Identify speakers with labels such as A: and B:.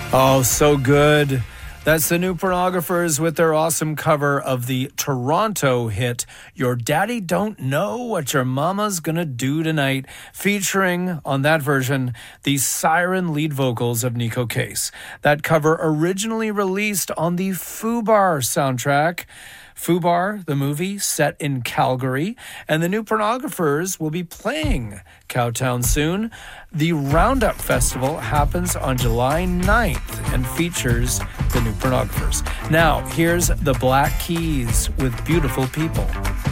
A: Oh, so good. That's the New Pornographers with their awesome cover of the Toronto hit, Your Daddy Don't Know What Your Mama's Gonna Do Tonight, featuring, on that version, the siren lead vocals of Nico Case. That cover originally released on the Fubar soundtrack. Fubar, the movie, set in Calgary, and the New Pornographers will be playing Cowtown soon. The Roundup Festival happens on July 9th and features the New Pornographers. Now, here's the Black Keys with Beautiful People.